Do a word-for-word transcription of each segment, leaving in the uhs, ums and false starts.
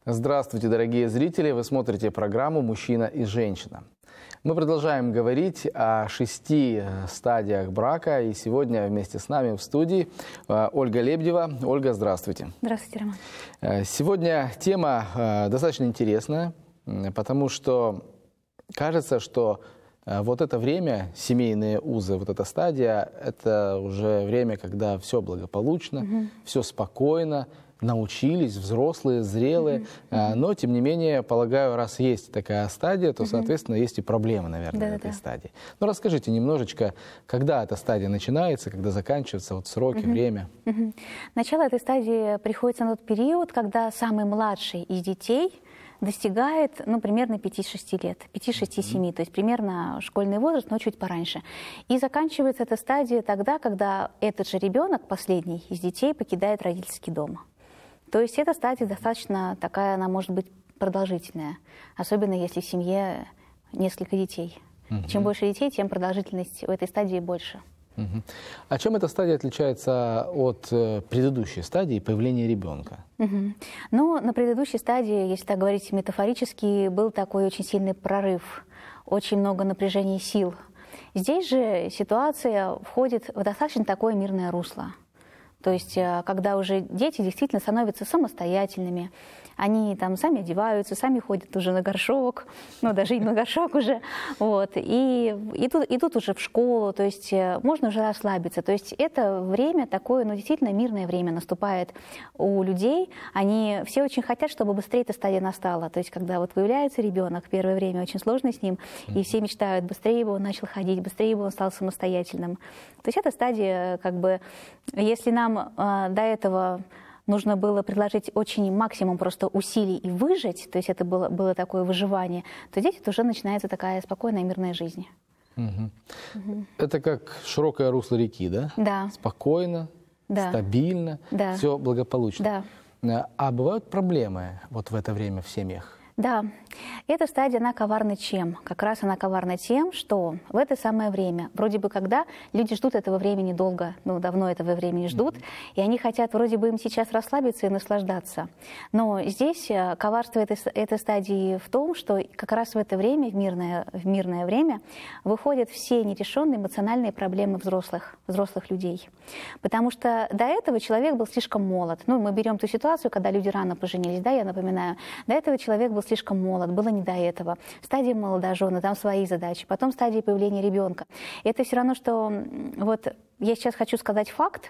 Здравствуйте, дорогие зрители! Вы смотрите программу «Мужчина и женщина». Мы продолжаем говорить о шести стадиях брака. И сегодня вместе с нами в студии Ольга Лебедева. Ольга, здравствуйте. Здравствуйте, Роман. Сегодня тема достаточно интересная, потому что кажется, что вот это время, семейные узы, вот эта стадия, это уже время, когда все благополучно, угу. все спокойно, научились, взрослые, зрелые. Mm-hmm. Но, тем не менее, полагаю, раз есть такая стадия, то, соответственно, mm-hmm. есть и проблемы, наверное, в этой стадии. Ну, расскажите немножечко, когда эта стадия начинается, когда заканчивается, вот сроки, mm-hmm. время. Mm-hmm. Начало этой стадии приходится на тот период, когда самый младший из детей достигает, ну, примерно пяти-шести лет, пяти-шести-семи, mm-hmm. то есть примерно школьный возраст, но чуть пораньше. И заканчивается эта стадия тогда, когда этот же ребенок, последний из детей, покидает родительский дом. То есть эта стадия достаточно такая, она может быть продолжительная, особенно если в семье несколько детей. Угу. Чем больше детей, тем продолжительность в этой стадии больше. Угу. А чем эта стадия отличается от э, предыдущей стадии появления ребенка? Угу. Ну, на предыдущей стадии, если так говорить метафорически, был такой очень сильный прорыв, очень много напряжения сил. Здесь же ситуация входит в достаточно такое мирное русло. То есть, когда уже дети действительно становятся самостоятельными, они там сами одеваются, сами ходят уже на горшок, ну, даже и на горшок уже, вот, и идут, идут уже в школу, то есть можно уже расслабиться. То есть это время такое, ну, действительно мирное время наступает у людей. Они все очень хотят, чтобы быстрее эта стадия настала. То есть когда вот появляется ребенок, первое время очень сложно с ним, и все мечтают, быстрее бы он начал ходить, быстрее бы он стал самостоятельным. То есть эта стадия, как бы, если нам э, до этого нужно было предложить очень максимум просто усилий и выжить, то есть это было, было такое выживание, то здесь это уже начинается такая спокойная мирная жизнь. Угу. Угу. Это как широкое русло реки, да? Да. Спокойно, да. стабильно, да. все благополучно. Да. А бывают проблемы вот в это время в семьях? Да, эта стадия, она коварна чем? Как раз она коварна тем, что в это самое время, вроде бы когда люди ждут этого времени долго, ну, давно этого времени ждут, mm-hmm. и они хотят вроде бы им сейчас расслабиться и наслаждаться. Но здесь коварство этой, этой стадии в том, что как раз в это время, в мирное, в мирное время, выходят все нерешенные эмоциональные проблемы взрослых, взрослых людей. Потому что до этого человек был слишком молод. Ну, мы берем ту ситуацию, когда люди рано поженились, да, я напоминаю. До этого человек был слишком молод, было не до этого. Стадия молодожена, там свои задачи, потом стадия появления ребенка. Это все равно, что вот я сейчас хочу сказать факт.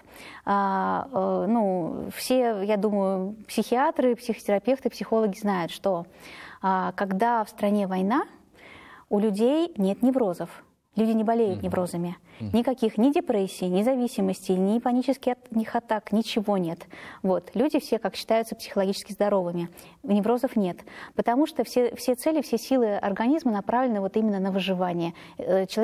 А, а, ну, все, я думаю, психиатры, психотерапевты, психологи знают, что а, когда в стране война, у людей нет неврозов. Люди не болеют mm-hmm. неврозами. Mm-hmm. Никаких ни депрессий, ни зависимостей, ни панических атак, ничего нет. Вот. Люди все, как считаются, психологически здоровыми. Неврозов нет. Потому что все, все цели, все силы организма направлены вот именно на выживание. Человек